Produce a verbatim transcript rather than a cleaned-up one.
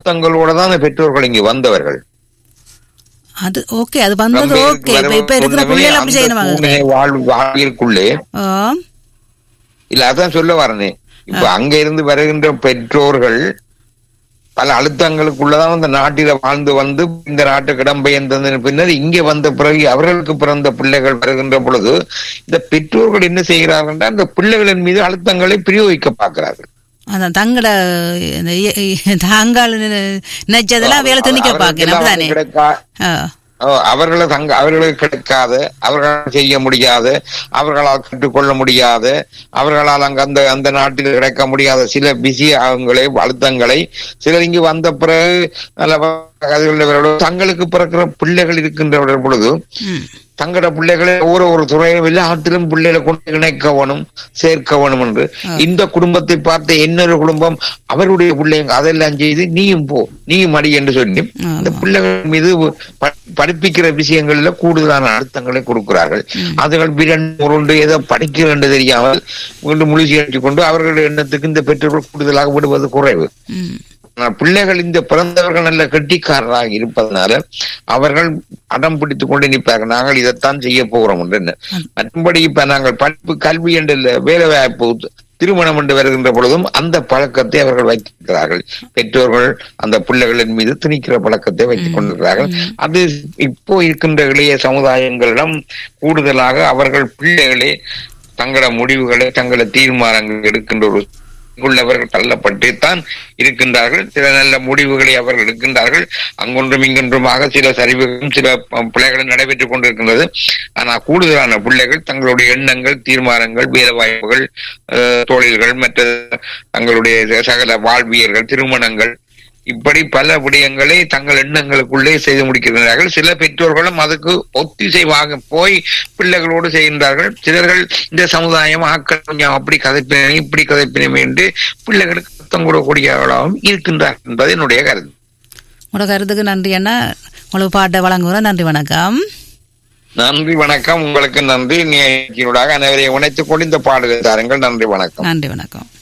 அழுத்தங்களோட தான் அந்த பெற்றோர்கள் இங்கு வந்தவர்கள். அது ஓகே, அது வந்தது ஓகே. இப்ப இருக்கிற பிள்ளைகள் அப்படி செய்யணும் வாழ்விற்குள்ளே இல்ல, அதான் சொல்ல வரனே. இப்ப அங்க இருந்து வருகின்ற பெற்றோர்கள் பல அழுத்தங்களுக்குள்ளதான் இந்த நாட்டில வாழ்ந்து வந்து இந்த நாட்டுக்கு இடம்பெயர்ந்ததன் பின்னர் இங்கே வந்த பிறகு அவர்களுக்கு பிறந்த பிள்ளைகள் வருகின்ற பொழுது இந்த பெற்றோர்கள் என்ன செய்கிறார்கள், அந்த பிள்ளைகளின் மீது அழுத்தங்களை பிரயோகிக்க பார்க்கிறார்கள். அதான் தங்கட தாங்கள் நினைச்சதெல்லாம் வேலை துணிக்க பார்க்க அவர்களை தங்க அவர்களுக்கு கிடைக்காத, அவர்களால் செய்ய முடியாத, அவர்களால் கற்றுக்கொள்ள முடியாத, அவர்களால் அங்க அந்த அந்த நாட்டில் கிடைக்க முடியாத சில பிஸி அவங்களை அழுத்தங்களை சிலர் இங்கு வந்த பிறகு நல்ல தங்களுக்கு பிறக்கிற பிள்ளைகள் இருக்கின்ற பொழுது தங்கட பிள்ளைகளை ஒவ்வொரு ஒரு துறையும் எல்லாத்திலும் பிள்ளைகளை கொண்டு இணைக்கவனும் சேர்க்கவனும் என்று இந்த குடும்பத்தை பார்த்த இன்னொரு குடும்பம் அவருடைய பிள்ளைங்க அதெல்லாம் செய்து நீயும் போ நீயும் அடி என்று சொல்லி இந்த பிள்ளைகள் மீது படிப்பிக்கிற விஷயங்கள்ல கூடுதலான அழுத்தங்களை கொடுக்கிறார்கள். அதுகள் விரண்டு உருண்டு ஏதோ படிக்கிற என்று தெரியாமல் மீண்டும் முழுசி அடித்துக் கொண்டு அவர்களுடைய எண்ணத்துக்கு இந்த பெற்றோர்கள் கூடுதலாக விடுவது குறைவு. பிள்ளைகள் இந்த பிறந்தவர்கள் நல்ல கெட்டிக்காரராக இருப்பதனால அவர்கள் அடம் பிடித்துக் கொண்டு நிற்பார்கள், நாங்கள் இதைத்தான் செய்ய போகிறோம் என்று. மற்றபடி இப்ப நாங்கள் படிப்பு கல்வி என்று வேலை வாய்ப்பு திருமணம் என்று வருகின்ற பொழுதும் அந்த பழக்கத்தை அவர்கள் வைத்திருக்கிறார்கள். பெற்றோர்கள் அந்த பிள்ளைகளின் மீது திணிக்கிற பழக்கத்தை வைத்துக் கொண்டிருக்கிறார்கள். அது இப்போ இருக்கின்ற இளைய சமுதாயங்களிடம் கூடுதலாக அவர்கள் பிள்ளைகளே தங்கள முடிவுகளை தங்கள தீர்மானங்கள் எடுக்கின்ற ஒரு உள்ளவர்கள் தள்ளப்பட்டு தான் இருக்கின்றார்கள். சில நல்ல முடிவுகளை அவர்கள் எடுக்கின்றார்கள். அங்கொன்றும் இங்கொன்றுமாக சில சரிவுகளும் சில பிள்ளைகளும் நடைபெற்றுக் கொண்டிருக்கின்றது. ஆனால் கூடுதலான பிள்ளைகள் தங்களுடைய எண்ணங்கள், தீர்மானங்கள், வேலை வாய்ப்புகள், தொழில்கள், மற்ற தங்களுடைய சகல வாழ்வியல்கள், திருமணங்கள், இப்படி பல விடயங்களை தங்கள் எண்ணங்களுக்குள்ளே செய்து முடிக்கின்றார்கள். சில பெற்றோர்களும் அதுக்கு ஒத்திசைவாக போய் பிள்ளைகளோடு செய்கின்றார்கள். சிலர்கள் இந்த சமுதாயம் ஆக்கள் கொஞ்சம் அப்படி கதைப்பினை இப்படி கதைப்பினை என்று பிள்ளைகளுக்கு அர்த்தம் கூடக்கூடியவர்களாகவும் இருக்கின்றார் என்பது என்னுடைய கருத்து. உங்களோட கருத்துக்கு நன்றி அண்ணா. உங்களுக்கு பாட்டை வழங்குகிறோம். நன்றி, வணக்கம். நன்றி, வணக்கம். உங்களுக்கு நன்றி. நீ அனைவரையும் இணைத்துக் கொண்டு இந்த பாடலை தாருங்கள். நன்றி, வணக்கம். நன்றி, வணக்கம்.